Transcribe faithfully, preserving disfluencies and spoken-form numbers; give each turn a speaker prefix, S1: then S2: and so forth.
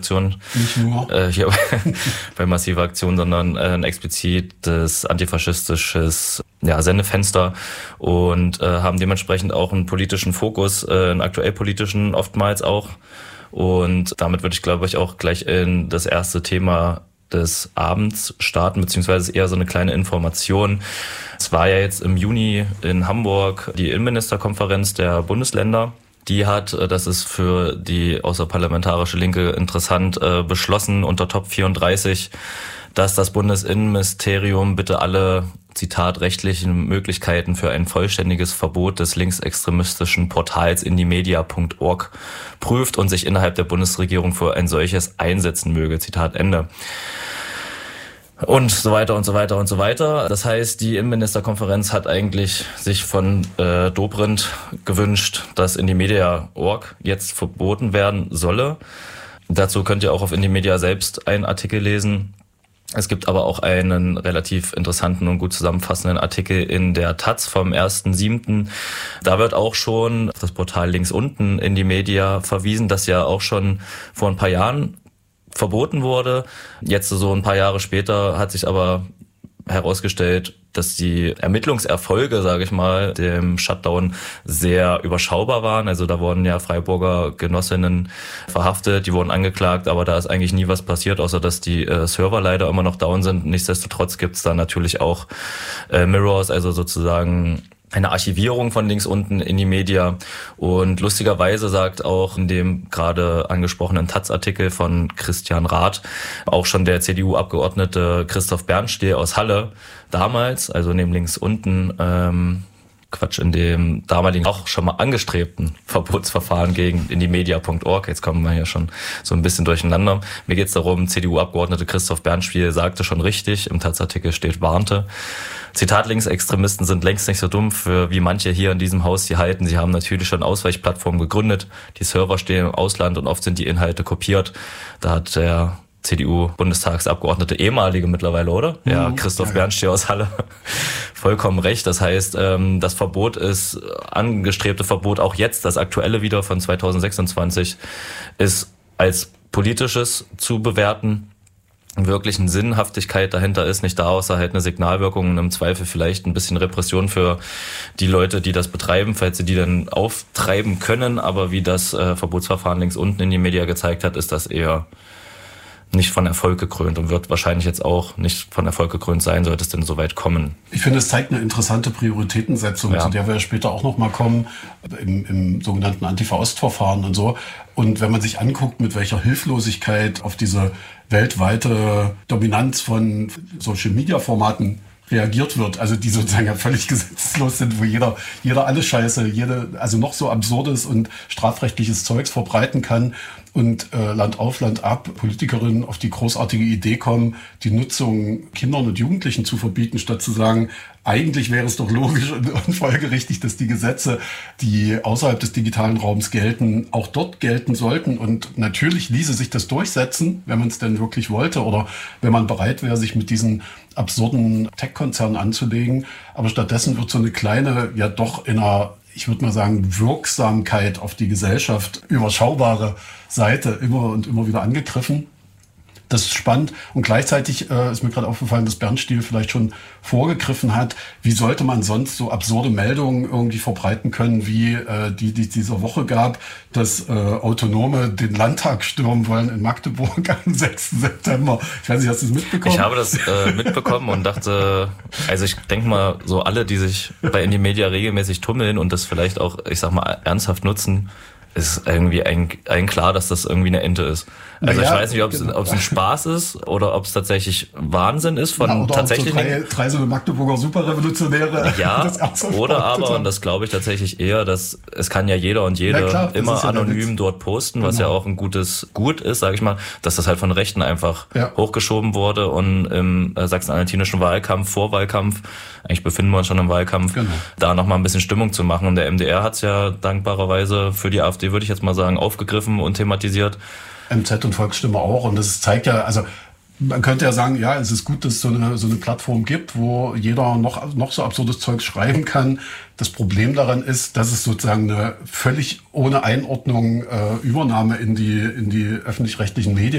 S1: Nicht nur.
S2: Äh, hier bei Massive Aktion, sondern äh, ein explizites antifaschistisches ja, Sendefenster und äh, haben dementsprechend auch einen politischen Fokus, äh, einen aktuell politischen oftmals auch. Und damit würde ich, glaube ich, auch gleich in das erste Thema des Abends starten, beziehungsweise eher so eine kleine Information. Es war ja jetzt im Juni in Hamburg die Innenministerkonferenz der Bundesländer. Die hat, das ist für die außerparlamentarische Linke interessant, beschlossen unter Top vierunddreißig, dass das Bundesinnenministerium bitte alle, Zitat, rechtlichen Möglichkeiten für ein vollständiges Verbot des linksextremistischen Portals indymedia punkt org prüft und sich innerhalb der Bundesregierung für ein solches einsetzen möge, Zitat Ende. Und so weiter und so weiter und so weiter. Das heißt, die Innenministerkonferenz hat eigentlich sich von äh, Dobrindt gewünscht, dass indymedia punkt org jetzt verboten werden solle. Dazu könnt ihr auch auf Indymedia selbst einen Artikel lesen. Es gibt aber auch einen relativ interessanten und gut zusammenfassenden Artikel in der Taz vom ersten siebten Da wird auch schon auf das Portal links unten Indymedia verwiesen, das ja auch schon vor ein paar Jahren verboten wurde. Jetzt so ein paar Jahre später hat sich aber herausgestellt, dass die Ermittlungserfolge, sage ich mal, dem Shutdown sehr überschaubar waren. Also da wurden ja Freiburger Genossinnen verhaftet, die wurden angeklagt, aber da ist eigentlich nie was passiert, außer dass die äh, Server leider immer noch down sind. Nichtsdestotrotz gibt's da natürlich auch äh, Mirrors, also sozusagen eine Archivierung von links unten Indymedia. Und lustigerweise sagt auch in dem gerade angesprochenen Taz-Artikel von Christian Rath auch schon der C D U-Abgeordnete Christoph Bernstiel aus Halle damals, also neben links unten, ähm, Quatsch, in dem damaligen auch schon mal angestrebten Verbotsverfahren gegen indymedia punkt org. Jetzt kommen wir ja schon so ein bisschen durcheinander. Mir geht es darum, C D U-Abgeordnete Christoph Bernstiel sagte schon richtig, im Taz-Artikel steht warnte. Zitat, Linksextremisten sind längst nicht so dumm, für wie manche hier in diesem Haus sie halten. Sie haben natürlich schon Ausweichplattformen gegründet. Die Server stehen im Ausland und oft sind die Inhalte kopiert. Da hat der C D U-Bundestagsabgeordnete, ehemalige mittlerweile, oder? Mhm. Ja, Christoph ja, ja. Bernstiel aus Halle. Vollkommen recht. Das heißt, das Verbot ist, angestrebte Verbot, auch jetzt, das aktuelle wieder von zweitausendsechsundzwanzig, ist als politisches zu bewerten. Wirklich eine Sinnhaftigkeit dahinter ist nicht da, außer halt eine Signalwirkung und im Zweifel vielleicht ein bisschen Repression für die Leute, die das betreiben, falls sie die dann auftreiben können. Aber wie das äh, Verbotsverfahren links unten in die Media gezeigt hat, ist das eher nicht von Erfolg gekrönt und wird wahrscheinlich jetzt auch nicht von Erfolg gekrönt sein, sollte es denn so weit kommen.
S1: Ich finde, es zeigt eine interessante Prioritätensetzung, ja, zu der wir später auch noch mal kommen, im, im sogenannten Antifa-Ost-Verfahren und so. Und wenn man sich anguckt, mit welcher Hilflosigkeit auf diese weltweite Dominanz von Social-Media-Formaten reagiert wird, also die sozusagen ja völlig gesetzeslos sind, wo jeder jeder alle Scheiße, jede also noch so absurdes und strafrechtliches Zeugs verbreiten kann und äh, Land auf, Land ab Politikerinnen auf die großartige Idee kommen, die Nutzung Kindern und Jugendlichen zu verbieten, statt zu sagen, eigentlich wäre es doch logisch und, und folgerichtig, dass die Gesetze, die außerhalb des digitalen Raums gelten, auch dort gelten sollten. Und natürlich ließe sich das durchsetzen, wenn man es denn wirklich wollte oder wenn man bereit wäre, sich mit diesen absurden Tech-Konzernen anzulegen. Aber stattdessen wird so eine kleine, ja doch in einer, ich würde mal sagen, Wirksamkeit auf die Gesellschaft überschaubare Seite immer und immer wieder angegriffen. Das ist spannend. Und gleichzeitig äh, ist mir gerade aufgefallen, dass Bernstiel vielleicht schon vorgegriffen hat. Wie sollte man sonst so absurde Meldungen irgendwie verbreiten können, wie äh, die, die es dieser Woche gab, dass äh, Autonome den Landtag stürmen wollen in Magdeburg am sechsten September. Ich weiß nicht, hast du das mitbekommen?
S2: Ich habe das äh, mitbekommen und dachte, also ich denke mal, so alle, die sich bei Indymedia regelmäßig tummeln und das vielleicht auch, ich sag mal, ernsthaft nutzen, ist irgendwie ein, ein klar, dass das irgendwie eine Ente ist. Also naja, ich weiß nicht, ob es genau. ein Spaß ist oder ob es tatsächlich Wahnsinn ist von ja, oder tatsächlich
S1: so drei, drei so Magdeburger Superrevolutionäre.
S2: Ja, oder aber, und das glaube ich tatsächlich eher, dass es kann ja jeder und jede klar, immer ja anonym dort posten, genau. was ja auch ein gutes Gut ist, sage ich mal, dass das halt von Rechten einfach ja. hochgeschoben wurde und im äh, sachsen-anhaltinischen Wahlkampf, Vorwahlkampf, eigentlich befinden wir uns schon im Wahlkampf, genau. da nochmal ein bisschen Stimmung zu machen. Und der M D R hat es ja dankbarerweise für die AfD, würde ich jetzt mal sagen, aufgegriffen und thematisiert.
S1: M Z und Volksstimme auch. Und das zeigt ja, also man könnte ja sagen, ja, es ist gut, dass es so eine, so eine Plattform gibt, wo jeder noch, noch so absurdes Zeug schreiben kann. Das Problem daran ist, dass es sozusagen eine völlig ohne Einordnung äh, Übernahme in die, in die öffentlich-rechtlichen Medien